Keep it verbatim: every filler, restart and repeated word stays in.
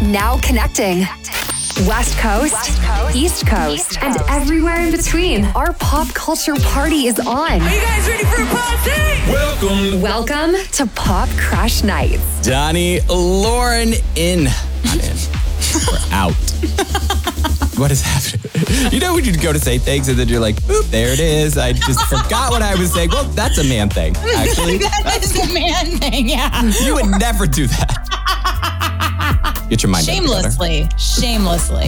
Now connecting. West Coast, West Coast East, Coast, East Coast, and everywhere in between. Our pop culture party is on. Are you guys ready for a party? Welcome. Welcome to Pop Crush Nights. Donnie, Lauren in. Not in. We're out. What is happening? You know when you go to say things and then you're like, oop, there it is. I just forgot what I was saying. Well, that's a man thing, actually. That is a man thing, yeah. You would never do that. Get your mind Shamelessly. Shamelessly.